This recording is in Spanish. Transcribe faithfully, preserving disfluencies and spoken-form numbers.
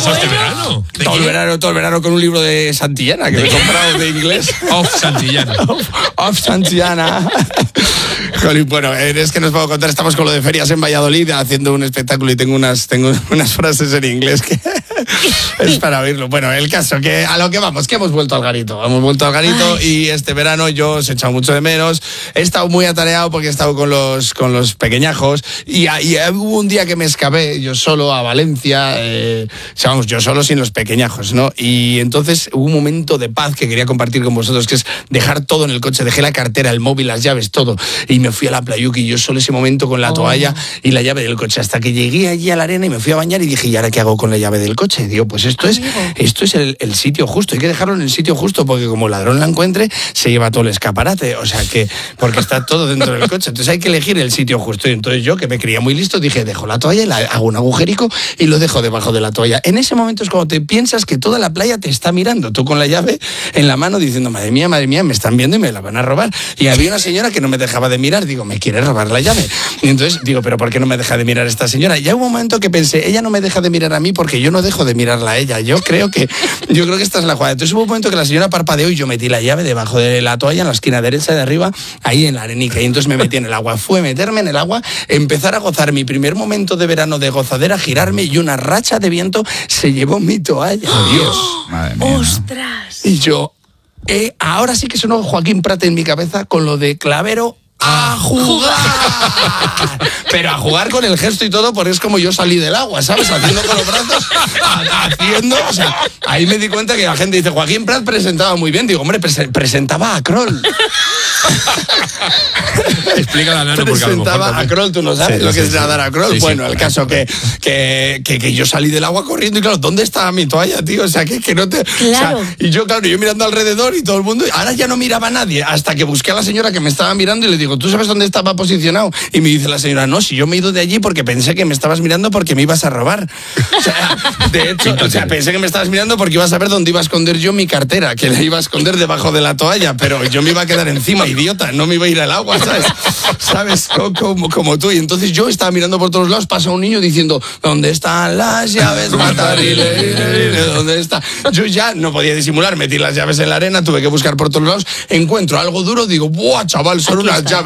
pasaste verano? Todo el verano, todo el verano con un libro de Santillana que me he comprado de inglés. Off Santillana. Off, off Santillana. Jolín, bueno, es que nos puedo contar, estamos con lo de ferias en Valladolid haciendo un espectáculo y tengo unas, tengo unas frases en inglés que es para oírlo. Bueno, el caso, que a lo que vamos, que hemos vuelto al garito. Hemos vuelto al garito Ay. y este verano yo os he echado mucho de menos. He estado muy atareado porque he estado con los, con los pequeñajos y, y hubo un día que me escapé yo solo a Valencia, eh, o sea, vamos, yo solo sin los pequeñajos, ¿no? Y entonces hubo un momento de paz que quería compartir con vosotros, que es dejar todo en el coche. Dejé la cartera, el móvil, las llaves, todo. Y me fui a la playuki, yo solo ese momento con la oh. toalla y la llave del coche, hasta que llegué allí a la arena y me fui a bañar y dije, ¿y ahora qué hago con la llave del coche? Digo, pues esto Amigo. es esto es el, el sitio justo, hay que dejarlo en el sitio justo, porque como el ladrón la encuentre, se lleva todo el escaparate, o sea que, porque está todo dentro del coche, entonces hay que elegir el sitio justo. Y entonces yo, que me creía muy listo, dije, dejo la toalla, la, hago un agujerico y lo dejo debajo de la toalla. En ese momento es cuando te piensas que toda la playa te está mirando, tú con la llave en la mano diciendo, madre mía, madre mía, me están viendo y me la van a robar. Y había una señora que no me dejaba de mirar, digo, me quiere robar la llave. Y entonces digo, pero ¿por qué no me deja de mirar esta señora? Y ya hubo un momento que pensé, ella no me deja de mirar a mí porque yo no dejo de mirarla a ella. Yo creo que yo creo que esta es la jugada. Entonces hubo un momento que la señora parpadeó y yo metí la llave debajo de la toalla en la esquina derecha de arriba, ahí en la arenica. Y entonces me metí en el agua. Fue meterme en el agua, empezar a gozar mi primer momento de verano de gozadera, girarme y una racha de viento se llevó mi toalla. Dios. Madre mía, ¿no? ¡Ostras! Y yo, eh, ahora sí que sonó Joaquín Prat en mi cabeza con lo de Clavero. ¡A jugar! Pero a jugar con el gesto y todo, porque es como yo salí del agua, ¿sabes? Haciendo con los brazos, haciendo, o sea, ahí me di cuenta que la gente dice, Joaquín Prat presentaba muy bien. Digo, hombre, pre- presentaba a Kroll. Explica la nana, porque a lo mejor Presentaba a Kroll, tú no sabes Sí, lo que sí, es sí. nadar a Kroll. Sí, sí. Bueno, el caso que, que, que, que yo salí del agua corriendo y claro, ¿dónde estaba mi toalla, tío? O sea, que, que no te... Claro. O sea, y yo, claro, yo mirando alrededor y todo el mundo, ahora ya no miraba a nadie, hasta que busqué a la señora que me estaba mirando y le digo, ¿tú sabes dónde estaba posicionado? Y me dice la señora, no, si yo me he ido de allí porque pensé que me estabas mirando porque me ibas a robar. O sea, de hecho, o sea, pensé que me estabas mirando porque ibas a ver dónde iba a esconder yo mi cartera, que la iba a esconder debajo de la toalla, pero yo me iba a quedar encima, idiota, no me iba a ir al agua, ¿sabes? ¿Sabes? Como, como tú. Y entonces yo estaba mirando por todos lados, pasa un niño diciendo, ¿dónde están las llaves, Matarile? ¿Dónde está? Yo ya no podía disimular, metí las llaves en la arena, tuve que buscar por todos lados, encuentro algo duro, digo, ¡buah, chaval, son Aquí unas está. llaves!